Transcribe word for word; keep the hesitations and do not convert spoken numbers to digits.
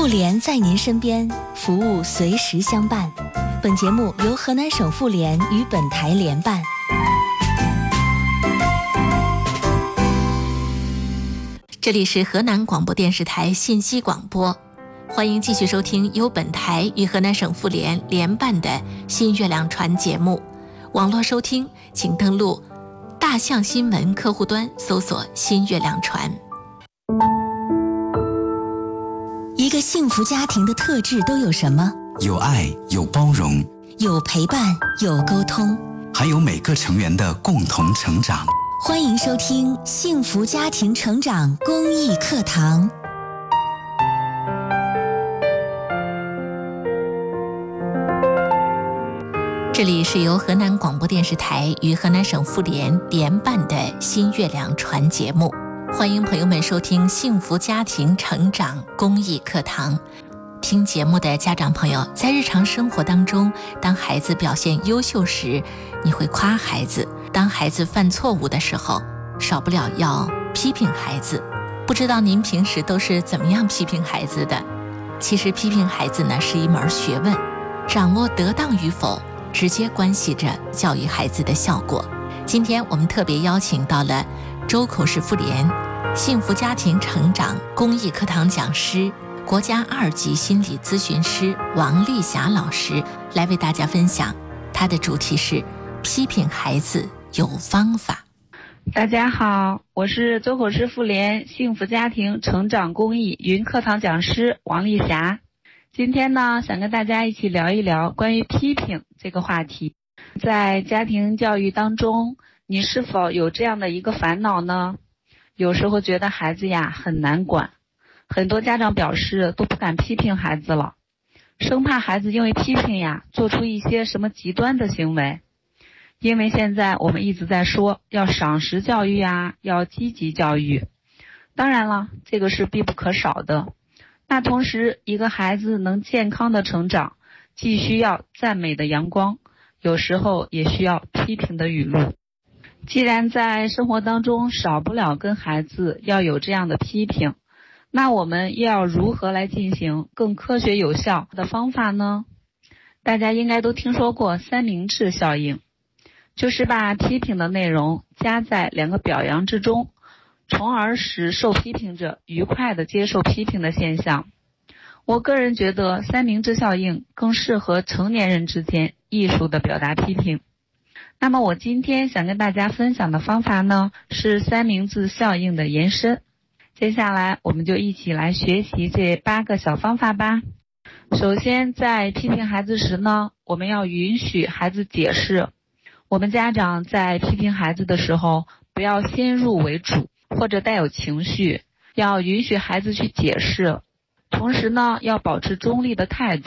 联在您身边，服务随时相伴。本节目由河南省妇联与本台联办。这里是河南广播电视台信息广播，欢迎继续收听由本台与河南省妇联联办的新月亮传节目。网络收听请登录大象新闻客户端搜索新月亮传。一个幸福家庭的特质都有什么？ 有爱，有包容， 有陪伴，有沟通， 还有每个成员的共同成长。 欢迎收听幸福家庭成长公益课堂。这里是由河南广播电视台与河南省妇联联办的新月亮传节目，欢迎朋友们收听幸福家庭成长公益课堂。听节目的家长朋友，在日常生活当中，当孩子表现优秀时，你会夸孩子；当孩子犯错误的时候，少不了要批评孩子。不知道您平时都是怎么样批评孩子的？其实批评孩子呢是一门学问，掌握得当与否，直接关系着教育孩子的效果。今天我们特别邀请到了周口市妇联幸福家庭成长公益课堂讲师、国家二级心理咨询师王丽霞老师，来为大家分享。她的主题是批评孩子有方法。 大家好，我是周口市妇联幸福家庭成长公益云课堂讲师王丽霞。今天呢，想跟大家一起聊一聊关于批评这个话题。在家庭教育当中，你是否有这样的一个烦恼呢？有时候觉得孩子呀很难管，很多家长表示都不敢批评孩子了，生怕孩子因为批评呀做出一些什么极端的行为。因为现在我们一直在说要赏识教育呀，要积极教育，当然了，这个是必不可少的。那同时，一个孩子能健康的成长，既需要赞美的阳光，有时候也需要批评的语录。既然在生活当中少不了跟孩子要有这样的批评，那我们又要如何来进行更科学有效的方法呢？大家应该都听说过三明治效应，就是把批评的内容加在两个表扬之中，从而使受批评者愉快地接受批评的现象。我个人觉得三明治效应更适合成年人之间艺术的表达批评。那么我今天想跟大家分享的方法呢，是三明治效应的延伸。接下来我们就一起来学习这八个小方法吧。首先，在批评孩子时呢，我们要允许孩子解释。我们家长在批评孩子的时候，不要先入为主或者带有情绪，要允许孩子去解释，同时呢，要保持中立的态度。